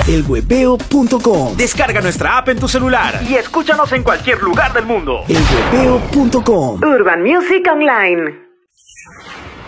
elwebeo.com. Descarga nuestra app en tu celular y escúchanos en cualquier lugar del mundo. elwebeo.com. Urban Music Online.